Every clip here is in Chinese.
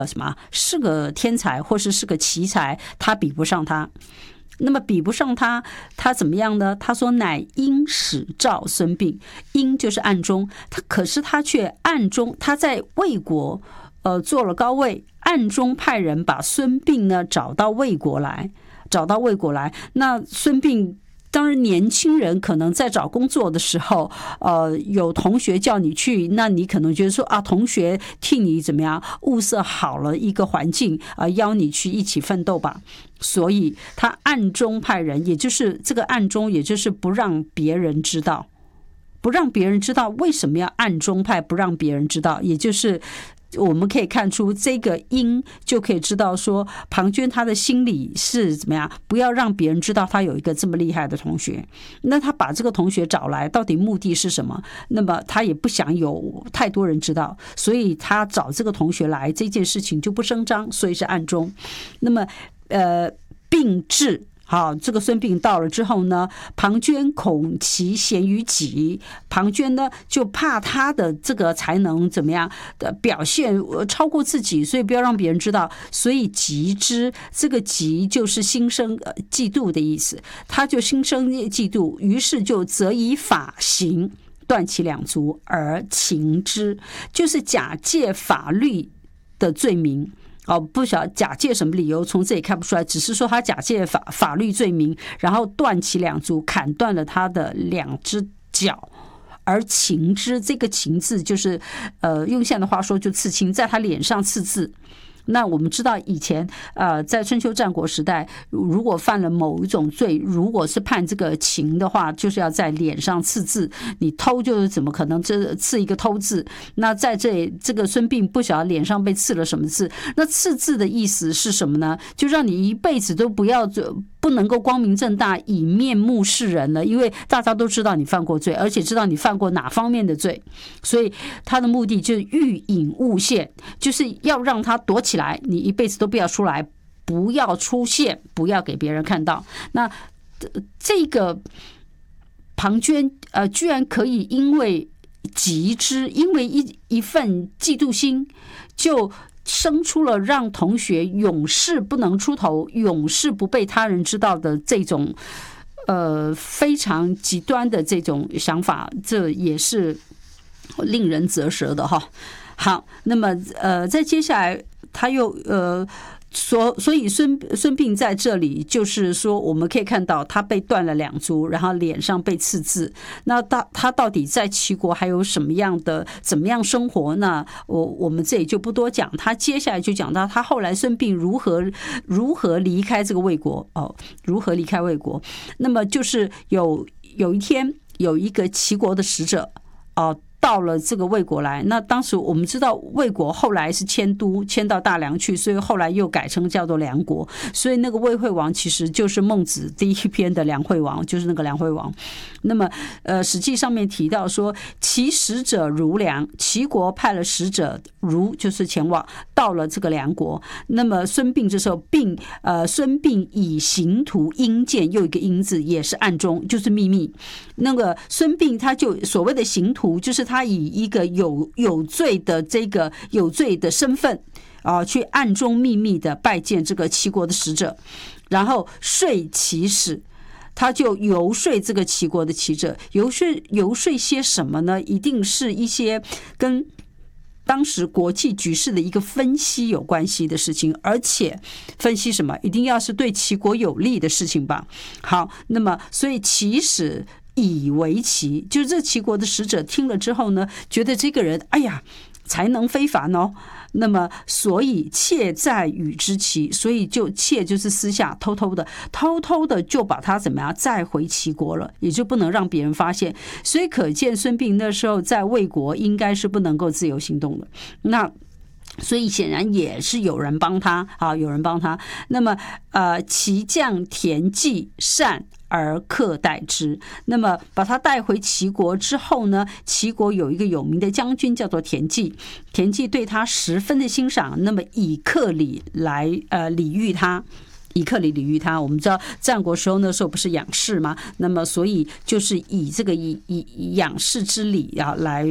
什么是个天才或是个奇才，他比不上他。那么比不上他，他怎么样呢？他说乃因使召孙膑，因就是暗中，可是他却暗中，他在魏国做了高位，暗中派人把孙膑呢找到魏国来。那孙膑当然年轻人可能在找工作的时候，有同学叫你去，那你可能觉得说啊，同学替你怎么样物色好了一个环境邀你去一起奋斗吧。所以他暗中派人，也就是这个暗中，也就是不让别人知道，为什么要暗中派，不让别人知道，也就是我们可以看出这个因，就可以知道说庞涓他的心里是怎么样，不要让别人知道他有一个这么厉害的同学。那他把这个同学找来，到底目的是什么？那么他也不想有太多人知道，所以他找这个同学来，这件事情就不声张，所以是暗中。那么并至。好，这个孙膑到了之后呢，庞涓恐其贤于己，庞涓呢就怕他的这个才能怎么样的表现超过自己，所以不要让别人知道，所以嫉之。这个嫉就是心生嫉妒的意思，他就心生嫉妒，于是就责以法刑，断其两足而擒之，就是假借法律的罪名。不晓得假借什么理由，从这里看不出来，只是说他假借法律罪名，然后断其两足，砍断了他的两只脚，而擒之。这个擒字就是用现在的话说就刺青，在他脸上刺字。那我们知道以前在春秋战国时代，如果犯了某一种罪，如果是判这个刑的话，就是要在脸上刺字。你偷就是怎么可能这刺一个偷字？那在这个孙膑不晓得脸上被刺了什么字。那刺字的意思是什么呢？就让你一辈子都不能够光明正大以面目示人了，因为大家都知道你犯过罪，而且知道你犯过哪方面的罪，所以他的目的就是欲隐勿现，就是要让他躲起来，你一辈子都不要出来，不要出现，不要给别人看到。那这个庞涓居然可以因为嫉之，因为一份嫉妒心，就生出了让同学永世不能出头，永世不被他人知道的这种非常极端的这种想法，这也是令人啧舌的哈。好，那么在接下来他又所以孙膑在这里就是说，我们可以看到他被断了两足，然后脸上被刺字。那他到底在齐国还有什么样的怎么样生活呢？我们这里就不多讲。他接下来就讲到他后来孙膑如何离开这个魏国如何离开魏国。那么就是有一天有一个齐国的使者到了这个魏国来，那当时我们知道魏国后来是迁到大梁去，所以后来又改成叫做梁国。所以那个魏惠王其实就是孟子第一篇的梁惠王，就是那个梁惠王。那么史记上面提到说，齐使者如梁，齐国派了使者如就是前往到了这个梁国。那么孙膑这时候孙膑以行图阴见，又一个阴字也是暗中，就是秘密。那个孙膑他就所谓的行图，就是他以一个有罪的身份去暗中秘密的拜见这个齐国的使者，然后说齐使。他就游说这个齐国的齐者，游说些什么呢？一定是一些跟当时国际局势的一个分析有关系的事情，而且分析什么？一定要是对齐国有利的事情吧。好，那么所以齐使以为齐，就是这齐国的使者听了之后呢，觉得这个人哎呀才能非凡哦。那么所以窃在与之齐，所以就窃就是私下偷偷的就把他怎么样再回齐国了，也就不能让别人发现。所以可见孙膑那时候在魏国应该是不能够自由行动的。那所以显然也是有人帮他有人帮他。那么齐将田忌善而克待之。那么把他带回齐国之后呢，齐国有一个有名的将军叫做田忌，田忌对他十分的欣赏，那么以克礼来礼遇他。以克礼遇他，我们知道战国时候那时候不是仰视吗？那么所以就是以这个以仰视之礼来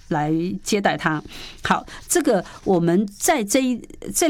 来接待他。好，这个我们在这